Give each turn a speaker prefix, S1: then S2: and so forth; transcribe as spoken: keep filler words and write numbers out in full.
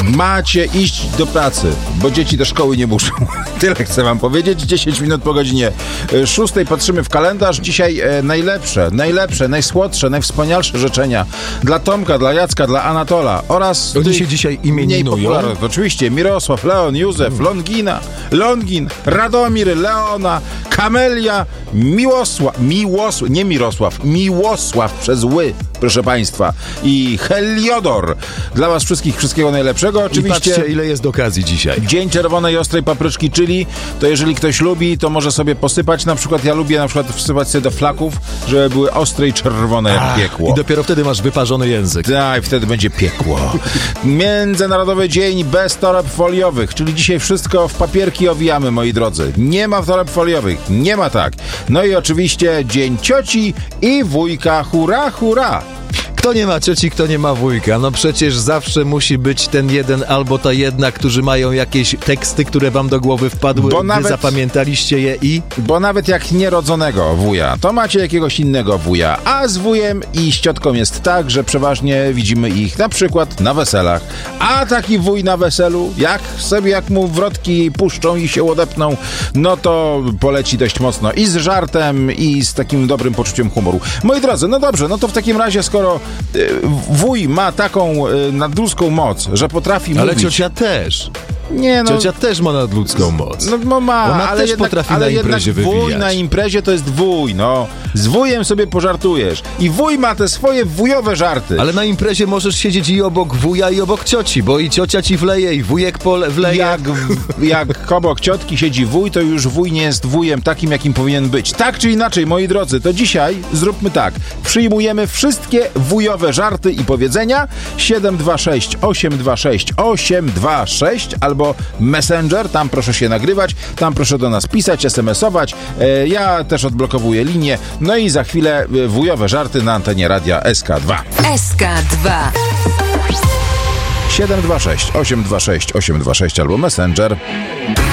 S1: macie iść do pracy, bo dzieci do szkoły nie muszą. Tyle chcę wam powiedzieć. dziesięć minut po godzinie szóstej patrzymy w kalendarz. Dzisiaj e, najlepsze, najlepsze, najsłodsze, najwspanialsze życzenia dla Tomka, dla Jacka, dla Anatola oraz...
S2: Oni się dzisiaj imieninują.
S1: Oczywiście Mirosław, Leon, Józef, Longina, Longin, Radomir, Leona, Kamelia, Miłosław, Miłosław, nie Mirosław, Miłosław przez ły, proszę państwa, i Heliodor. Dla was wszystkich wszystkiego najlepszego. Oczywiście.
S2: I patrzcie, ile jest okazji dzisiaj.
S1: Dzień czerwonej ostrej papryczki, czyli to jeżeli ktoś lubi, to może sobie posypać. Na przykład ja lubię na przykład wsypać sobie do flaków, żeby były ostre i czerwone jak piekło.
S2: I dopiero wtedy masz wyparzony język.
S1: Tak, wtedy będzie piekło. Międzynarodowy Dzień bez toreb foliowych, czyli dzisiaj wszystko w papierki owijamy, moi drodzy. Nie ma toreb foliowych, nie ma tak. No i oczywiście Dzień cioci i wujka. Hurra, hurra!
S2: Kto nie ma cioci, kto nie ma wujka? No przecież zawsze musi być ten jeden albo ta jedna, którzy mają jakieś teksty, które wam do głowy wpadły,
S1: bo
S2: wy
S1: nawet,
S2: zapamiętaliście je i...
S1: Bo nawet jak nierodzonego wuja, to macie jakiegoś innego wuja, a z wujem i z ciotką jest tak, że przeważnie widzimy ich na przykład na weselach. A taki wuj na weselu, jak sobie jak mu wrotki puszczą i się odepną, no to poleci dość mocno i z żartem, i z takim dobrym poczuciem humoru. Moi drodzy, no dobrze, no to w takim razie, skoro wuj ma taką nadludzką moc, że potrafi
S2: Ale
S1: mówić...
S2: Ale ciocia też.
S1: Nie, no,
S2: ciocia też ma nadludzką moc.
S1: No, no ma,
S2: Ona
S1: ale
S2: też
S1: jednak,
S2: potrafi
S1: ale
S2: na imprezie
S1: jednak wuj
S2: wywijać.
S1: na imprezie to jest wuj, no. Z wujem sobie pożartujesz. I wuj ma te swoje wujowe żarty.
S2: Ale na imprezie możesz siedzieć i obok wuja, i obok cioci, bo i ciocia ci wleje, i wujek pole wleje.
S1: Jak, jak obok ciotki siedzi wuj, to już wuj nie jest wujem takim, jakim powinien być. Tak czy inaczej, moi drodzy, to dzisiaj zróbmy tak. Przyjmujemy wszystkie wujowe żarty i powiedzenia. siedem dwa sześć osiem dwa sześć osiem dwa sześć albo Messenger, tam proszę się nagrywać, tam proszę do nas pisać, es em esować. E, ja też odblokowuję linię. No i za chwilę wujowe żarty na antenie radia es ka dwa.
S3: es ka dwa.
S1: siedem dwa sześć osiem dwa sześć osiem dwa sześć albo Messenger.